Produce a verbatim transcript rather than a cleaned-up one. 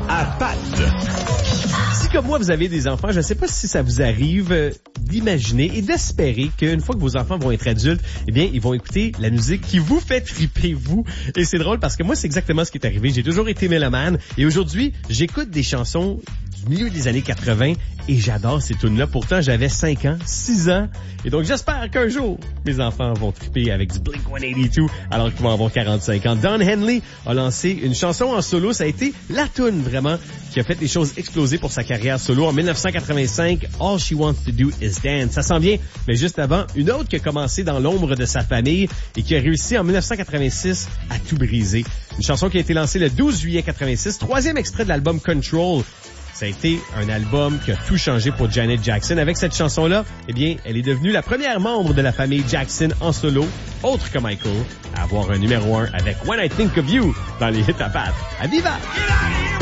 à Pat. Si comme moi vous avez des enfants, je ne sais pas si ça vous arrive euh, d'imaginer et d'espérer qu'une fois que vos enfants vont être adultes, eh bien ils vont écouter la musique qui vous fait triper vous. Et c'est drôle parce que moi c'est exactement ce qui est arrivé. J'ai toujours été mélomane et aujourd'hui j'écoute des chansons du milieu des années quatre-vingts et j'adore ces tunes-là. Pourtant j'avais cinq ans, six ans et donc j'espère qu'un jour mes enfants vont triper avec du Blink cent quatre-vingt-deux alors qu'ils vont avoir quarante-cinq ans. Don Henley a lancé une chanson en solo. Ça a été la tune vraiment qui a fait les choses exploser pour sa carrière solo. En dix-neuf cent quatre-vingt-cinq, All She Wants to Do Is Dance. Ça s'en vient, mais juste avant, une autre qui a commencé dans l'ombre de sa famille et qui a réussi en dix-neuf cent quatre-vingt-six à tout briser. Une chanson qui a été lancée le douze juillet quatre-vingt-six, troisième extrait de l'album Control. Ça a été un album qui a tout changé pour Janet Jackson. Avec cette chanson-là, eh bien, elle est devenue la première membre de la famille Jackson en solo, autre que Michael, à avoir un numéro un avec When I Think of You dans les hits à Pat. À Viva!